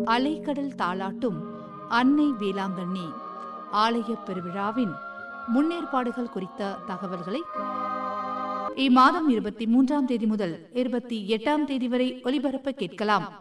அலைக்கடல் தாளாட்டும் அன்னை வேளாங்கண்ணி ஆலய பெருவிழாவின் முன்னேற்பாடுகள் குறித்த தகவல்களை இம்மாதம் 23ஆம் தேதி முதல் 28ஆம் தேதி வரை ஒலிபரப்ப கேட்கலாம்.